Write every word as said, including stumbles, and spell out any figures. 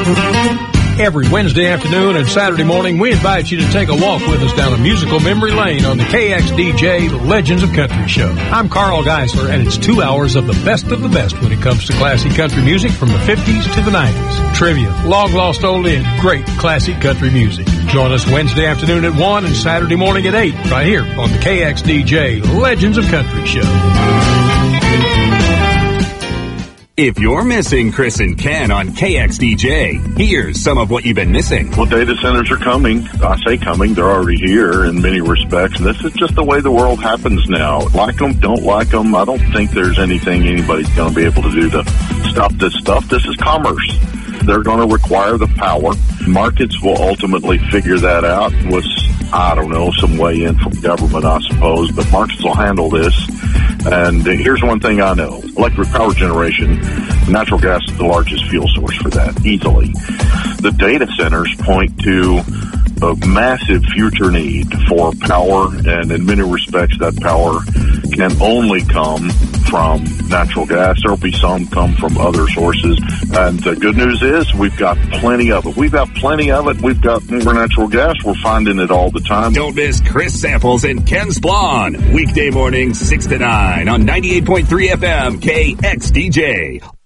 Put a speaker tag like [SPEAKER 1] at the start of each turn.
[SPEAKER 1] Every Wednesday afternoon and Saturday morning, we invite you to take a walk with us down a musical memory lane on the K X D J Legends of Country show. I'm Carl Geisler, and it's two hours of the best of the best when it comes to classic country music from the fifties to the nineties. Trivia, long-lost oldie, and great classic country music. Join us Wednesday afternoon at one and Saturday morning at eight, right here on the K X D J Legends of Country show.
[SPEAKER 2] If you're missing Chris and Ken on K X D J, here's some of what you've been missing.
[SPEAKER 3] Well, data centers are coming. I say coming. They're already here in many respects. This is just the way the world happens now. Like them, don't like them. I don't think there's anything anybody's going to be able to do to stop this stuff. This is commerce. They're going to require the power. Markets will ultimately figure that out with, I don't know, some way in from government, I suppose. But markets will handle this. And here's one thing I know. Electric power generation, natural gas is the largest fuel source for that, easily. The data centers point to a massive future need for power, and in many respects, that power can only come from natural gas. There will be some come from other sources. And the good news is we've got plenty of it. We've got plenty of it. We've got more natural gas. We're finding it all the time.
[SPEAKER 2] Don't miss Chris Samples and Ken Splon. Weekday mornings, six to nine on ninety-eight point three F M K X D J.